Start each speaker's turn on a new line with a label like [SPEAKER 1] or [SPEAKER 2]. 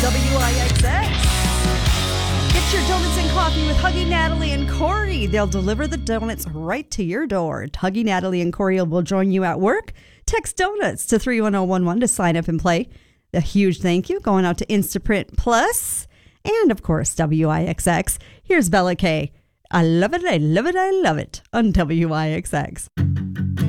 [SPEAKER 1] WIXX. Get your donuts and coffee with Huggy, Natalie, and Corey. They'll deliver the donuts right to your door. Huggy, Natalie, and Corey will join you at work. Text donuts to 31011 to sign up and play. A huge thank you going out to Instaprint Plus and, of course, WIXX. Here's Bella K. I love it, I love it, I love it on WIXX.